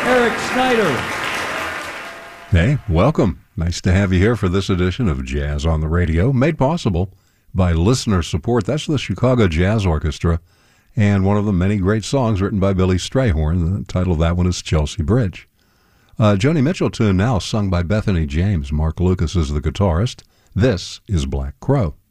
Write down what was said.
Eric Snyder. Hey, welcome. Nice to have you here for this edition of Jazz on the Radio, made possible by listener support. That's the Chicago Jazz Orchestra, and one of the many great songs written by Billy Strayhorn. The title of that one is Chelsea Bridge. Joni Mitchell tune now, sung by Bethany James. Mark Lucas is the guitarist. This is Black Crow.